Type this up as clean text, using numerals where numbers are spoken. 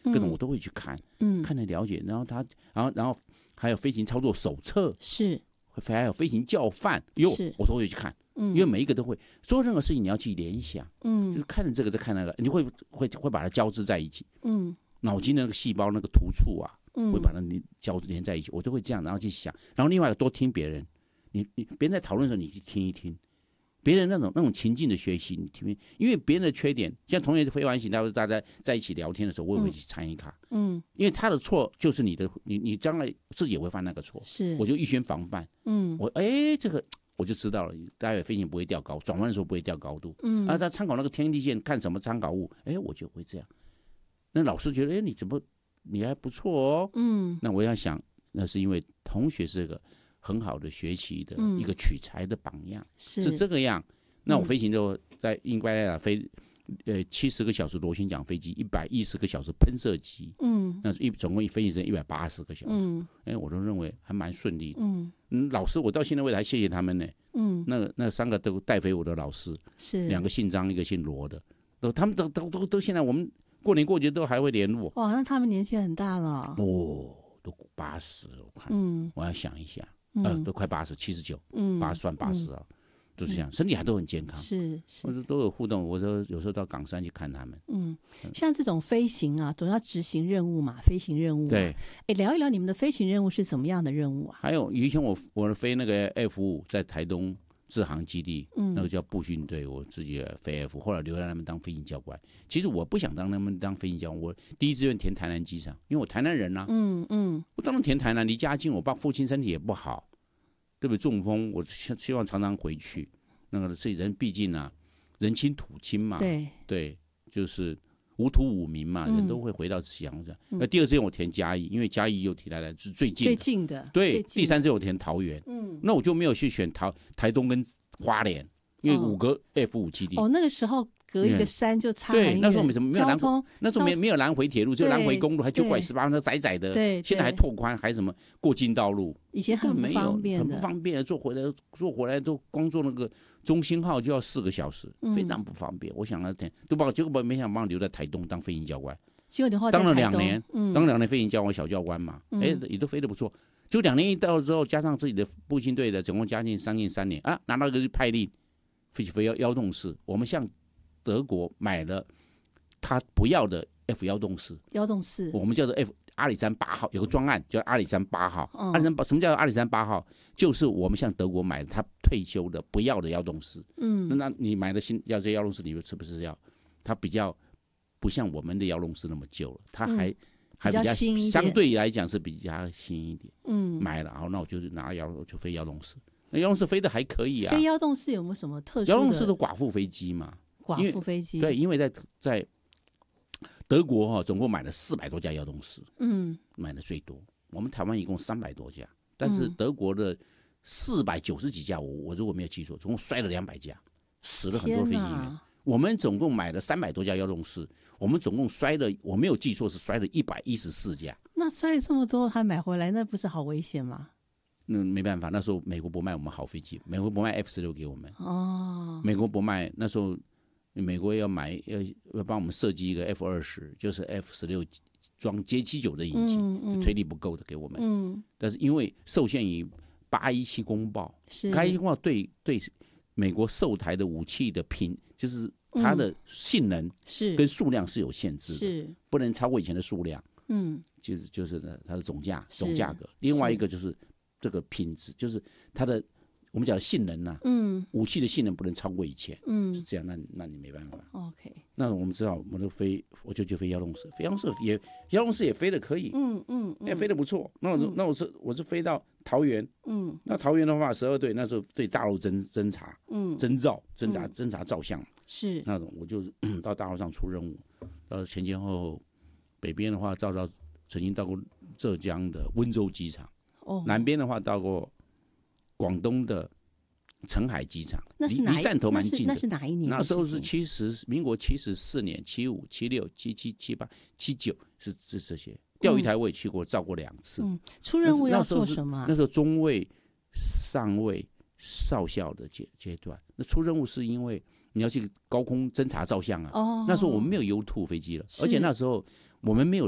各种我都会去看，看来了解，然后还有飞行操作手册， 是， 还有飞行教范，我都会去看，因为每一个都会做任何事情，你要去联想，就是看了这个再看那个，你会把它交织在一起，脑筋的那个细胞那个突触啊，会把它连在一起，我都会这样，然后去想，然后另外多听别人，别人在讨论的时候，你去听一听。别人那种情境的学习，你听，因为别人的缺点，像同学飞完行，大家在一起聊天的时候，我也会去参与卡，因为他的错就是你的，你将来自己也会犯那个错， 是， 我就预先防范，这个我就知道了，待会飞行不会掉高，转弯的时候不会掉高度，他参考那个天地线看什么参考物，我就会这样。那老师觉得，你还不错哦，那我要想，那是因为同学是个很好的学习的一个取材的榜样，是这个样。那我飞行就在应该飞70个小时螺旋桨飞机，110个小时喷射机，那总共飞行时间180个小时，我都认为还蛮顺利的。老师我到现在为止还谢谢他们呢。那3个都带飞我的老师，是2个姓张，1个姓罗的，他们都现在我们过年过节都还会联络。 哇，那他们年纪很大了。 都80，我看，我要想一下。都快80、79，算80啊，就是这样，身体还都很健康，是，或者都有互动。我说有时候到港山去看他们， 像这种飞行啊，总要执行任务嘛，飞行任务，对，聊一聊你们的飞行任务是怎么样的任务啊？ 还有以前我飞那个 F5在台东制航基地，那个叫步训队，我自己飞 F， 后来留在他们当飞行教官。其实我不想当他们当飞行教官，我第一志愿填台南机场，因为我台南人啊，我当然填台南，离家近，我爸父亲身体也不好，对不对？中风，我希望常常回去。那个是人，毕竟啊，人亲土亲嘛，对，就是无土无民嘛，人都会回到乡下。那第二志愿我填嘉义，因为嘉义又提来是最近的，对。第三志愿我填桃园，那我就没有去选台东跟花莲，因为5个 F5基地。 那个时候隔一个山就差很远。 对，那时候没有交通， 那时候没有南回铁路，只有南回公路，还9拐18那窄窄的。对，现在还拓宽，还什么过境道路。 以前很不方便的， 很不方便，坐回来都光坐那个中兴号就要4个小时，非常不方便。我想要填，结果没想把我留在台东当飞行教官。 结果你后来当了2年，当2年飞行教官小教官嘛，也都飞得不错。就2年一到之后，加上自己的步行队的，总共将近3年啊，拿到一个派令，飞幺洞式。我们向德国买了他不要的 F 幺洞式，我们叫做 F 阿里山8号，有个专案叫阿里山8号。什么叫阿里山8号？就是我们向德国买他退休的不要的幺洞式。那你买的新要这幺洞式，你是不是要？它比较不像我们的幺洞式那么旧了，它还比较新一点，相对来讲是比较新一点。买了，然后那我就拿就飞幺洞式。那幺洞式飞得还可以啊。 飞幺洞式有没有什么特殊的？ 幺洞式的寡妇飞机嘛。 寡妇飞机， 对，因为在德国总共买了400多架幺洞式，买的最多。我们台湾一共300多架，但是德国的490几架，我如果没有记错，总共摔了200架，死了很多飞行员。我们总共买了300多架幺洞式，我们总共摔了，我没有记错是摔了114架。 那摔了这么多还买回来，那不是好危险吗？ 没办法，那时候美国不卖我们好飞机，美国不卖 F16给我们。美国不卖，那时候美国要帮我们设计一个 F20，就是 F16装接79的引擎，推力不够的给我们。但是因为受限于817公报，817公报对美国售台的武器的就是它的性能跟数量是有限制的，不能超过以前的数量。就是它的总价格。另外一个就是这个品质，就是它的我们讲的性能啊，武器的性能不能超过以前，是这样，那你没办法。 OK， 那我们知道，我就飞幺洞式，飞幺洞式也飞得可以，也飞得不错。那我是飞到桃园，那桃园的话，12队那时候对大陆侦察、侦察照相，是那种我就到大陆上出任务，前后，北边的话曾经到过浙江的温州机场，南边的话到过广东的澄海机场，离汕头蛮近的。 那是哪一年？ 那时候是民国74年、75、76、77、78、79，是这些。钓鱼台我也去过，照过2次。 出任务要做什么？ 那时候中尉、上尉、少校的阶段。那出任务是因为你要去高空侦察照相啊。那时候我们没有U2飞机了，而且那时候我们没有